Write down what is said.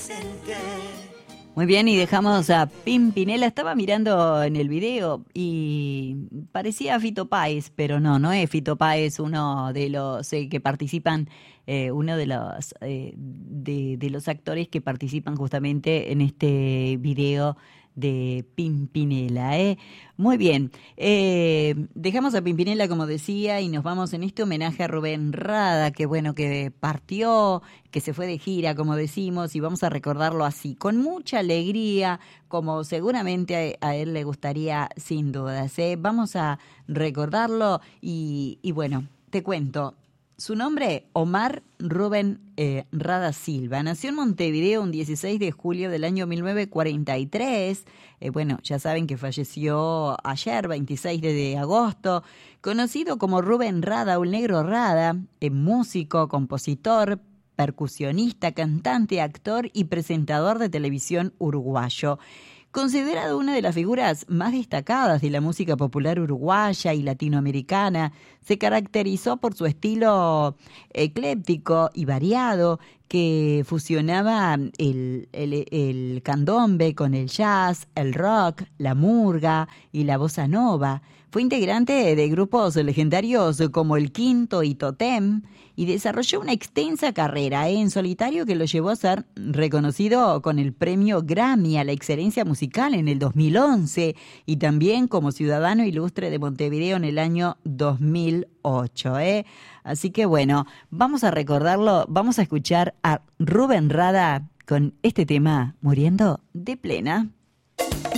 Muy bien, y dejamos a Pimpinela. Estaba mirando en el video y parecía Fito Páez, pero no es Fito Páez uno de los que participan, uno de los actores que participan justamente en este video de Pimpinela. Muy bien, dejamos a Pimpinela como decía y nos vamos en este homenaje a Rubén Rada, que bueno, que partió, que se fue de gira, como decimos, y vamos a recordarlo así, con mucha alegría, como seguramente a él le gustaría sin dudas. Vamos a recordarlo y bueno, te cuento. Su nombre, Omar Rubén Rada Silva. Nació en Montevideo un 16 de julio del año 1943. Bueno, ya saben que falleció ayer, 26 de agosto. Conocido como Rubén Rada o el Negro Rada, músico, compositor, percusionista, cantante, actor y presentador de televisión uruguayo. Considerado una de las figuras más destacadas de la música popular uruguaya y latinoamericana, se caracterizó por su estilo ecléptico y variado que fusionaba el candombe con el jazz, el rock, la murga y la bossa nova. Fue integrante de grupos legendarios como El Quinto y Totem y desarrolló una extensa carrera en solitario que lo llevó a ser reconocido con el premio Grammy a la excelencia musical en el 2011 y también como ciudadano ilustre de Montevideo en el año 2008. Así que bueno, vamos a recordarlo, vamos a escuchar a Rubén Rada con este tema, Muriendo de Plena.